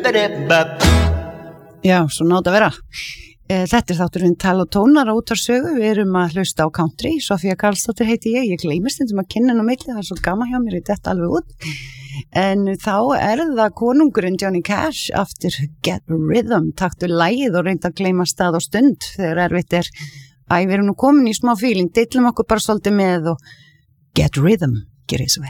Já, svo nátt að vera. Þetta þátturinn Tal og tónar á Útvarpssögu. Við erum að hlusta á country. Sofía Karlsdóttir heiti ég gleymist stundum að kynna á milli, það svo gaman hjá mér í þetta alveg út. En þá það konungurinn Johnny Cash after Get Rhythm, taktu lagið og reynda að gleyma stað og stund þegar erfitt við erum nú komin í smá feeling, deilum okkur bara svolítið með og Get Rhythm, gerið svo vel.